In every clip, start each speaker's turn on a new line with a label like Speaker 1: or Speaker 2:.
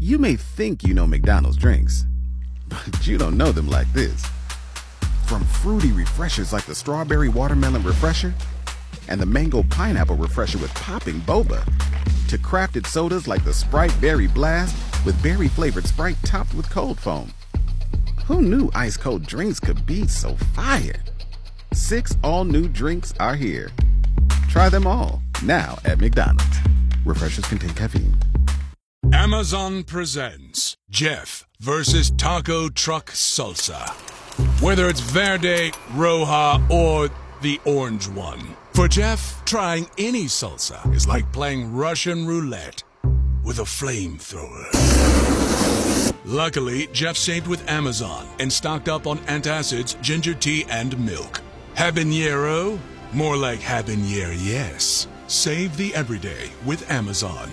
Speaker 1: You may think you know McDonald's drinks, but you don't know them like this. From fruity refreshers like the Strawberry Watermelon Refresher and the Mango Pineapple Refresher with popping boba, to crafted sodas like the Sprite Berry Blast with berry-flavored Sprite topped with cold foam. Who knew ice-cold drinks could be so fire? 6 all-new drinks are here. Try them all, now at McDonald's. Refreshers contain caffeine.
Speaker 2: Amazon presents Jeff versus Taco Truck Salsa. Whether it's Verde, Roja, or the orange one. For Jeff, trying any salsa is like playing Russian roulette with a flamethrower. Luckily, Jeff saved with Amazon and stocked up on antacids, ginger tea, and milk. Habanero? More like habanero, yes. Save the everyday with Amazon.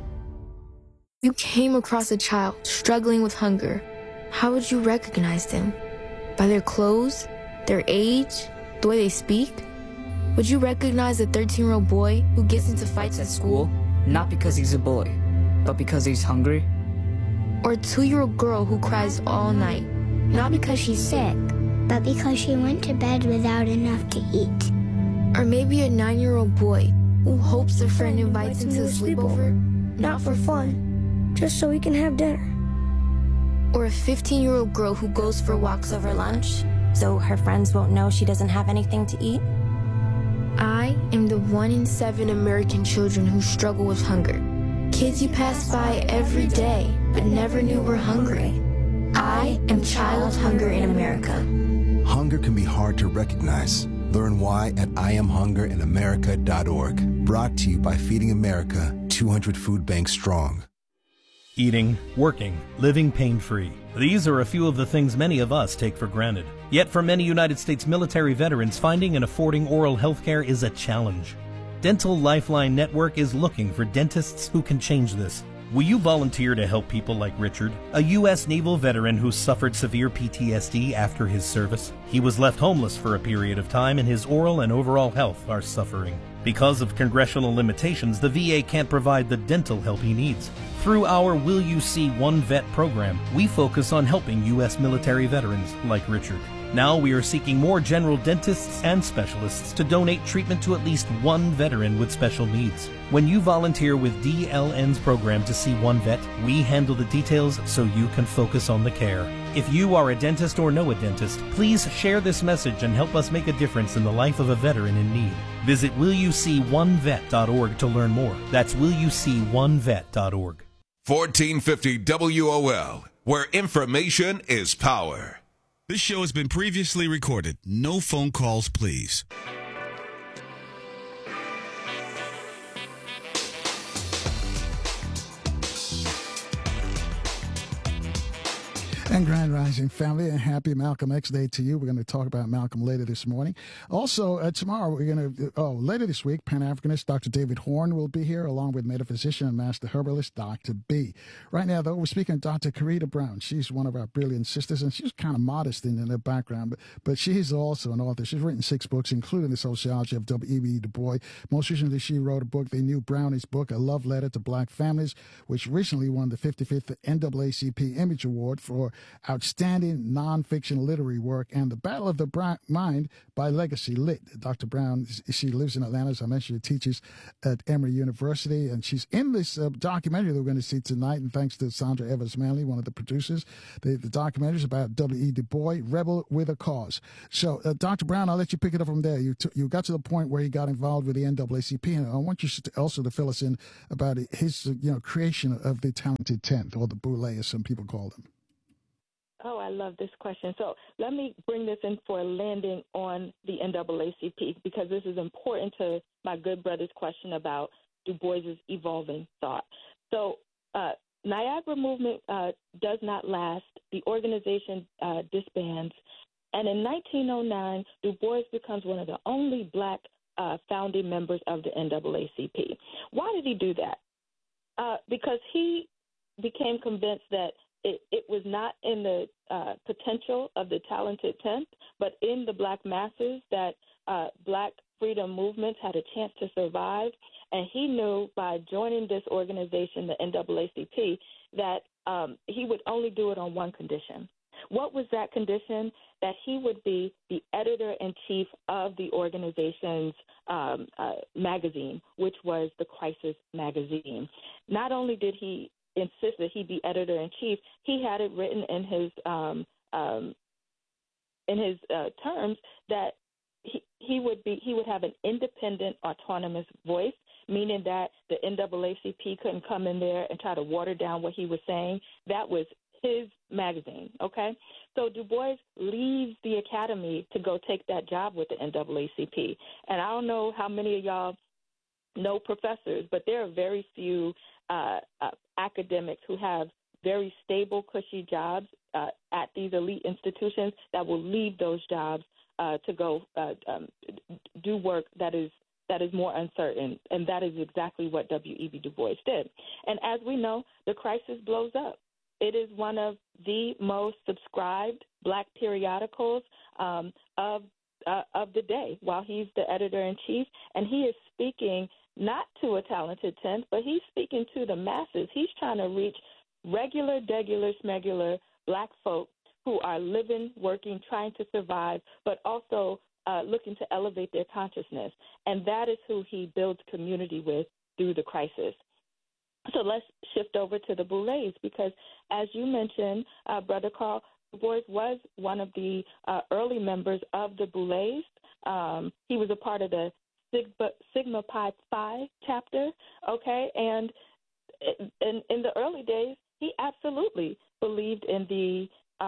Speaker 3: You came across a child struggling with hunger. How would you recognize them? By their clothes? Their age? The way they speak? Would you recognize a 13-year-old boy who gets into fights at school?
Speaker 4: Not because he's a boy, but because he's hungry?
Speaker 3: Or a 2-year-old girl who cries all night?
Speaker 5: Not because she's sick, but because she went to bed without enough to eat.
Speaker 3: Or maybe a 9-year-old boy who hopes a friend invites him to a sleepover?
Speaker 5: Not for fun, just so we can have dinner.
Speaker 3: Or a 15-year-old girl who goes for walks over lunch?
Speaker 6: So her friends won't know she doesn't have anything to eat?
Speaker 3: I am the 1 in 7 American children who struggle with hunger. Kids you pass by every day, but never knew were hungry. I am Child Hunger in America.
Speaker 7: Hunger can be hard to recognize. Learn why at IamHungerInAmerica.org. Brought to you by Feeding America, 200 food banks strong.
Speaker 8: Eating, working, living pain-free. These are a few of the things many of us take for granted. Yet for many United States military veterans, finding and affording oral health care is a challenge. Dental Lifeline Network is looking for dentists who can change this. Will you volunteer to help people like Richard, a U.S. naval veteran who suffered severe PTSD after his service? He was left homeless for a period of time, and his oral and overall health are suffering. Because of congressional limitations, the VA can't provide the dental help he needs. Through our Will You See One Vet program, we focus on helping U.S. military veterans like Richard. Now we are seeking more general dentists and specialists to donate treatment to at least one veteran with special needs. When you volunteer with DLN's program to see one vet, we handle the details so you can focus on the care. If you are a dentist or know a dentist, please share this message and help us make a difference in the life of a veteran in need. Visit willyouseeonevet.org to learn more. That's willyouseeonevet.org.
Speaker 9: 1450 WOL, where information is power.
Speaker 10: This show has been previously recorded. No phone calls, please.
Speaker 11: And Grand Rising family, and happy Malcolm X Day to you. We're going to talk about Malcolm later this morning. Also, tomorrow, later this week, Pan-Africanist Dr. David Horn will be here, along with metaphysician and master herbalist Dr. B. Right now, though, we're speaking to Dr. Karida Brown. She's one of our brilliant sisters, and she's kind of modest in her background, but she's also an author. She's written 6 books, including The Sociology of W.E.B. Du Bois. Most recently, she wrote a book, the new Brownies book, A Love Letter to Black Families, which recently won the 55th NAACP Image Award for outstanding nonfiction literary work, and The Battle of the Mind by Legacy Lit. Dr. Brown, she lives in Atlanta, as I mentioned, she teaches at Emory University, and she's in this documentary that we're going to see tonight, and thanks to Sandra Evans-Manley, one of the producers. The documentary is about W.E. Du Bois, Rebel with a Cause. So, Dr. Brown, I'll let you pick it up from there. You got to the point where he got involved with the NAACP, and I want you also to fill us in about his creation of the Talented Tenth, or the Boule, as some people call them.
Speaker 12: Oh, I love this question. So let me bring this in for a landing on the NAACP, because this is important to my good brother's question about Du Bois's evolving thought. So Niagara Movement does not last. The organization disbands. And in 1909, Du Bois becomes one of the only black founding members of the NAACP. Why did he do that? Because he became convinced that it was not in the potential of the Talented Tenth, but in the black masses that black freedom movements had a chance to survive. And he knew by joining this organization, the NAACP, that he would only do it on one condition. What was that condition? That he would be the editor-in-chief of the organization's magazine, which was the Crisis magazine. Not only did he insist that he be editor-in-chief, he had it written in his terms that he would have an independent, autonomous voice, meaning that the NAACP couldn't come in there and try to water down what he was saying. That was his magazine, okay? So Du Bois leaves the academy to go take that job with the NAACP. And I don't know how many of y'all know professors, but there are very few academics who have very stable, cushy jobs at these elite institutions that will leave those jobs to go do work that is more uncertain, and that is exactly what W.E.B. Du Bois did. And as we know, the Crisis blows up. It is one of the most subscribed Black periodicals of the day while he's the editor-in-chief, and he is speaking not to a talented tenth, but he's speaking to the masses. He's trying to reach regular, degular, smegular Black folk who are living, working, trying to survive, but also looking to elevate their consciousness. And that is who he builds community with through the Crisis. So let's shift over to the Boulets, because as you mentioned, Brother Carl, Du Bois was one of the early members of the Boulets. He was a part of the Sigma Pi Phi chapter, okay? And in the early days, he absolutely believed in the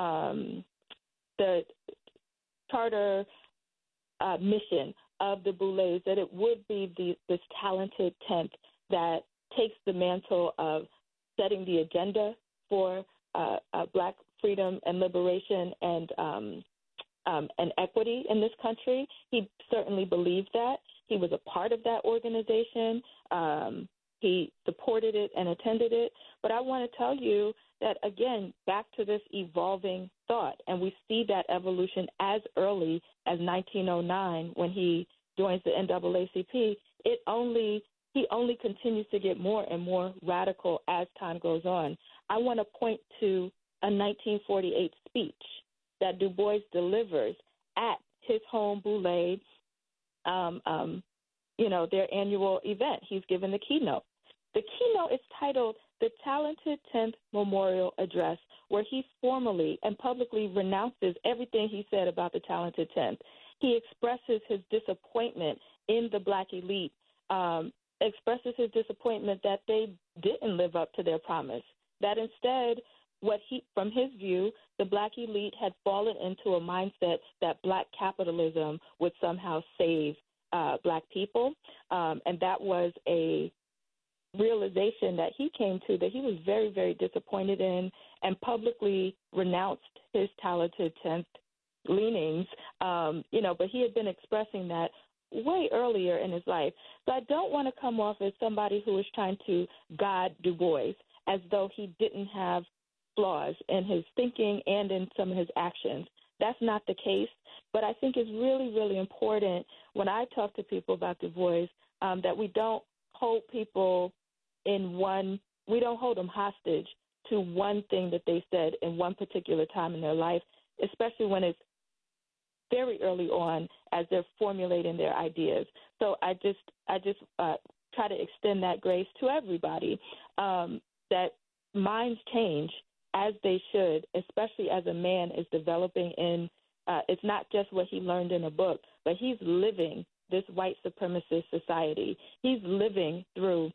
Speaker 12: charter mission of the Boulets, that it would be this talented tenth that takes the mantle of setting the agenda for Black freedom and liberation and equity in this country. He certainly believed that. He was a part of that organization. He supported it and attended it. But I want to tell you that, again, back to this evolving thought, and we see that evolution as early as 1909 when he joins the NAACP. He only continues to get more and more radical as time goes on. I want to point to a 1948 speech that Du Bois delivers at his home Boulé, their annual event. He's given the keynote. The keynote is titled The Talented 10th Memorial Address, where he formally and publicly renounces everything he said about the talented 10th. He expresses his disappointment in the Black elite, expresses his disappointment that they didn't live up to their promise, that instead, from his view, the Black elite had fallen into a mindset that Black capitalism would somehow save Black people, and that was a realization that he came to that he was very, very disappointed in, and publicly renounced his talented 10th leanings, but he had been expressing that way earlier in his life. So I don't want to come off as somebody who is trying to guide Du Bois as though he didn't have flaws in his thinking and in some of his actions. That's not the case, but I think it's really, really important when I talk to people about Du Bois that we don't hold people we don't hold them hostage to one thing that they said in one particular time in their life, especially when it's very early on as they're formulating their ideas. So I just try to extend that grace to everybody, that minds change as they should, especially as a man is developing in, it's not just what he learned in a book, but he's living this white supremacist society. He's living through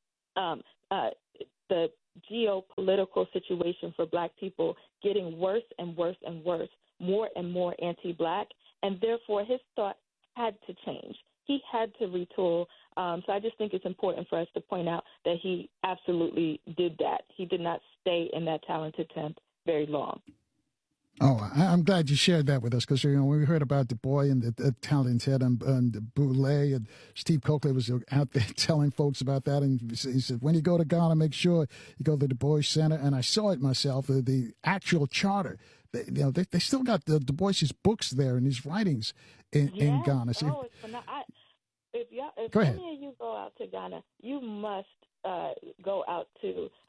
Speaker 12: the geopolitical situation for Black people getting worse and worse and worse, more and more anti-Black, and therefore his thought had to change. He had to retool. So I just think it's important for us to point out that he absolutely did that. He did not stay in that talented 10th very long.
Speaker 11: Oh, I'm glad you shared that with us, because we heard about Du Bois and the talented and Boulé, and Steve Coakley was out there telling folks about that, and he said, when you go to Ghana, make sure you go to the Du Bois Center. And I saw it myself, the actual charter. They still got the Du Bois's books there and his writings in Ghana. So
Speaker 12: if
Speaker 11: go ahead.
Speaker 12: any of you go out to Ghana, you must go out to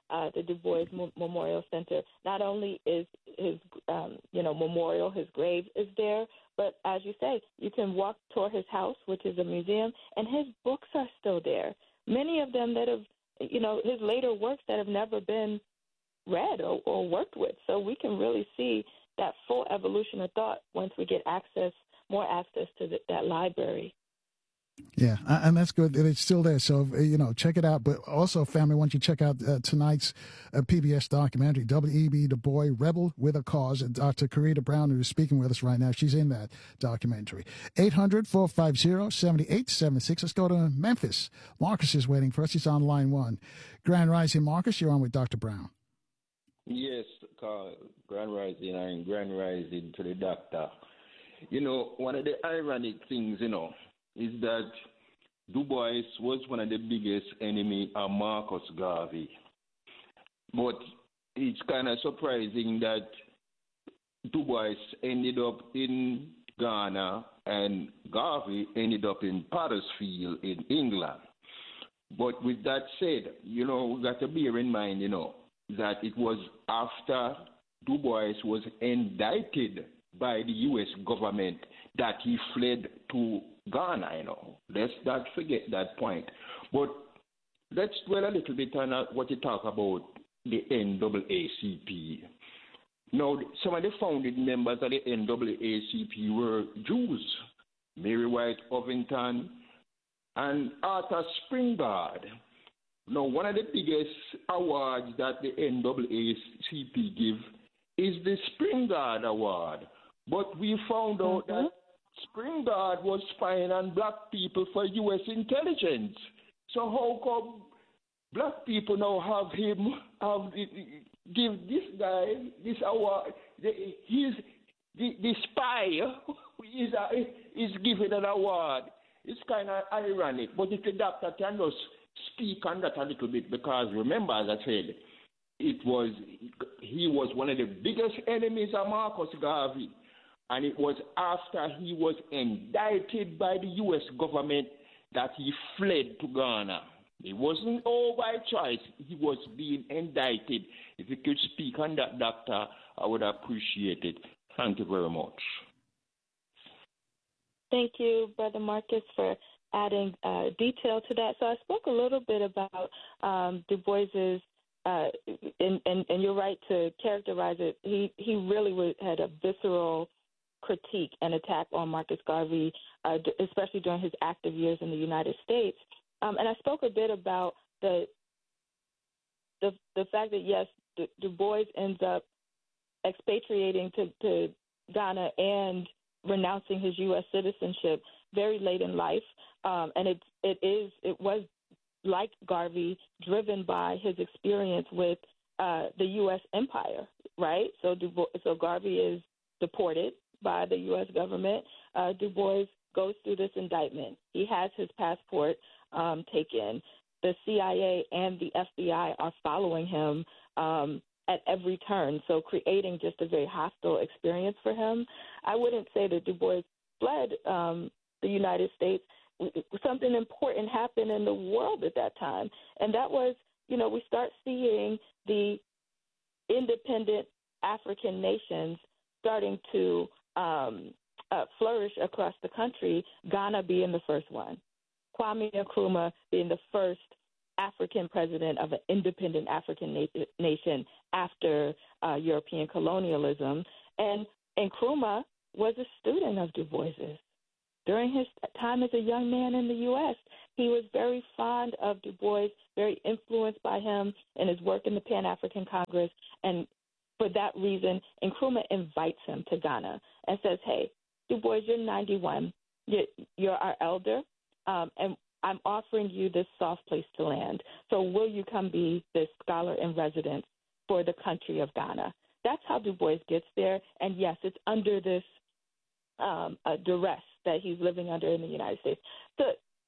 Speaker 12: the Du Bois Memorial Center. Not only is his, memorial, his grave is there, but as you say, you can walk toward his house, which is a museum, and his books are still there. Many of them that have, his later works that have never been read or worked with. So we can really see that full evolution of thought once we get more access to that library.
Speaker 11: Yeah, and that's good that it's still there. So, check it out. But also, family, why don't you check out tonight's PBS documentary, W.E.B. Du Bois, Rebel with a Cause. And Dr. Corita Brown, who is speaking with us right now, she's in that documentary. 800-450-7876. Let's go to Memphis. Marcus is waiting for us. He's on line 1. Grand Rising, Marcus, you're on with Dr. Brown.
Speaker 13: Yes, Grand Rising and Grand Rising to the doctor. One of the ironic things, is that Du Bois was one of the biggest enemy of Marcus Garvey. But it's kind of surprising that Du Bois ended up in Ghana and Garvey ended up in Pottersfield in England. But with that said, we got to bear in mind, that it was after Du Bois was indicted by the U.S. government that he fled to Ghana, Let's not forget that point. But let's dwell a little bit on what you talk about the NAACP. Now, some of the founding members of the NAACP were Jews, Mary White Ovington and Arthur Springard. Now, one of the biggest awards that the NAACP give is the Springard Award. But we found out that Springard was spying on black people for U.S. intelligence. So how come black people now give this guy this award? The spy is given an award. It's kind of ironic. But if the doctor can just speak on that a little bit, because remember, as I said, he was one of the biggest enemies of Marcus Garvey. And it was after he was indicted by the U.S. government that he fled to Ghana. It wasn't all by choice. He was being indicted. If you could speak on that, doctor, I would appreciate it. Thank you very much.
Speaker 12: Thank you, Brother Marcus, for adding detail to that. So I spoke a little bit about Du Bois's, and you're right to characterize it. He really had a visceral critique and attack on Marcus Garvey, especially during his active years in the United States. And I spoke a bit about the fact that, yes, Du Bois ends up expatriating to Ghana and renouncing his U.S. citizenship very late in life. And it was, like Garvey, driven by his experience with the U.S. empire, right? So Garvey is deported by the U.S. government. Du Bois goes through this indictment. He has his passport taken. The CIA and the FBI are following him at every turn, so creating just a very hostile experience for him. I wouldn't say that Du Bois fled the United States. Something important happened in the world at that time, and that was, we start seeing the independent African nations starting to flourish across the country, Ghana being the first one. Kwame Nkrumah being the first African president of an independent African nation after European colonialism. And Nkrumah was a student of Du Bois's. During his time as a young man in the U.S., he was very fond of Du Bois, very influenced by him and his work in the Pan-African Congress. And for that reason, Nkrumah invites him to Ghana and says, hey, Du Bois, you're 91. You're our elder, and I'm offering you this soft place to land. So will you come be this scholar in residence for the country of Ghana? That's how Du Bois gets there. And, yes, it's under this duress that he's living under in the United States. So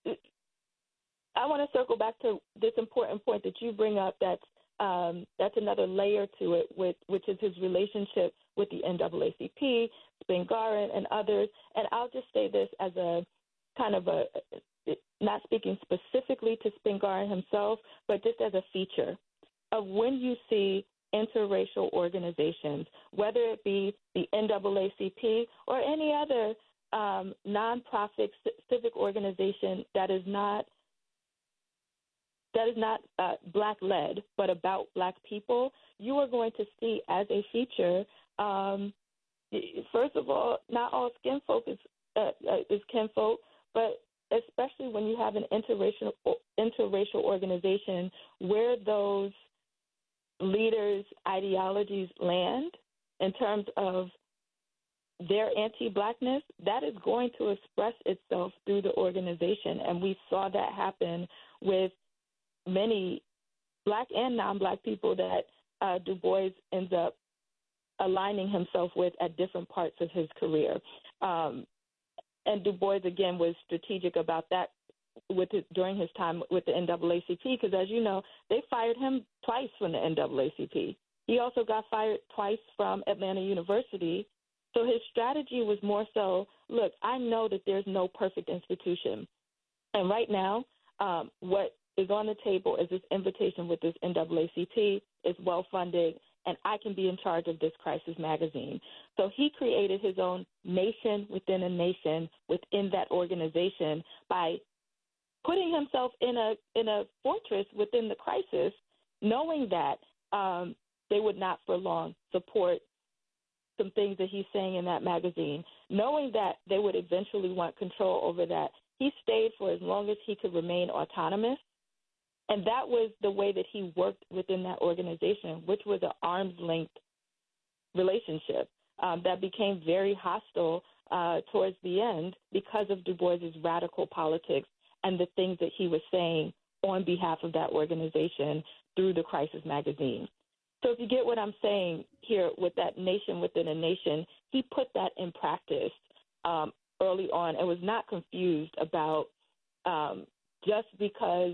Speaker 12: I want to circle back to this important point that you bring up that's another layer to it, which is his relationship with the NAACP, Spingarn, and others. And I'll just say this as a kind of not speaking specifically to Spingarn himself, but just as a feature. of when you see interracial organizations, whether it be the NAACP or any other nonprofit civic organization that is not Black-led, but about Black people, you are going to see as a feature, first of all, not all skin folk is kinfolk, but especially when you have an interracial organization where those leaders' ideologies land in terms of their anti-Blackness, that is going to express itself through the organization. And we saw that happen with many Black and non-Black people that Du Bois ends up aligning himself with at different parts of his career. And Du Bois, again, was strategic about that during his time with the NAACP, because, as you know, they fired him twice from the NAACP. He also got fired twice from Atlanta University. So his strategy was more so, look, I know that there's no perfect institution. And right now, what is on the table is this invitation with this NAACP. It's well-funded, and I can be in charge of this crisis magazine. So he created his own nation within a nation within that organization by putting himself in a fortress within the crisis, knowing that they would not for long support some things that he's saying in that magazine, knowing that they would eventually want control over that. He stayed for as long as he could remain autonomous. And that was the way that he worked within that organization, which was an arm's length relationship that became very hostile towards the end because of Du Bois's radical politics and the things that he was saying on behalf of that organization through the Crisis magazine. So if you get what I'm saying here with that nation within a nation, he put that in practice early on and was not confused about just because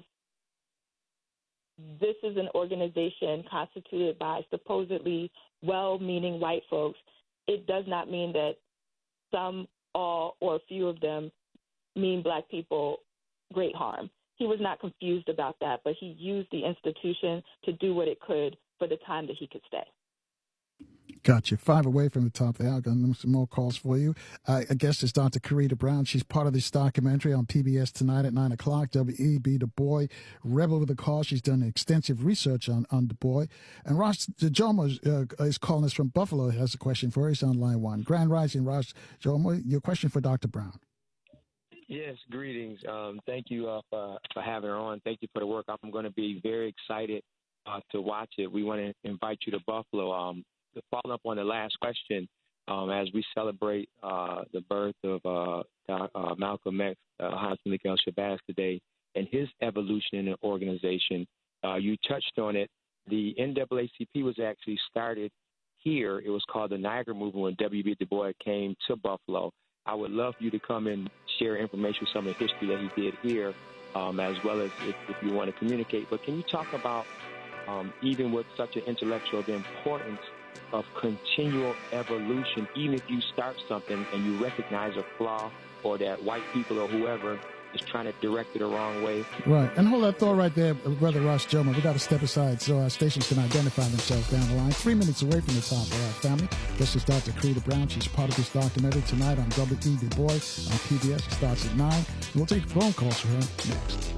Speaker 12: this is an organization constituted by supposedly well-meaning white folks, it does not mean that some, all, or a few of them mean Black people great harm. He was not confused about that, but he used the institution to do what it could for the time that he could stay.
Speaker 11: Gotcha. 5 away from the top of the hour. Got some more calls for you. I guess it's Dr. Karida Brown. She's part of this documentary on PBS tonight at 9 o'clock. W.E.B. Du Bois, Rebel with a Cause. She's done extensive research on Du Bois. And Ross Jomo is calling us from Buffalo. He has a question for her. He's on line 1. Grand Rising, Ross Jomo. Your question for Dr. Brown.
Speaker 14: Yes, greetings. Thank you for having her on. Thank you for the work. I'm going to be very excited to watch it. We want to invite you to Buffalo. To follow up on the last question, as we celebrate the birth of Malcolm X, Hassan Malik El-Shabazz today, and his evolution in an organization, you touched on it. The NAACP was actually started here. It was called the Niagara Movement when W.B. Du Bois came to Buffalo. I would love for you to come and share information, some of the history that he did here, as well as if you want to communicate. But can you talk about, even with such an intellectual, the importance of continual evolution, even if you start something and you recognize a flaw or that white people or whoever is trying to direct it the wrong way.
Speaker 11: Right. And hold that thought right there, Brother Ross Jomo. We got to step aside so our stations can identify themselves down the line. 3 minutes away from the top of our family. This is Dr. Karida Brown. She's part of this documentary tonight on W.E. Du Bois on PBS. It starts at 9. We'll take phone calls for her next.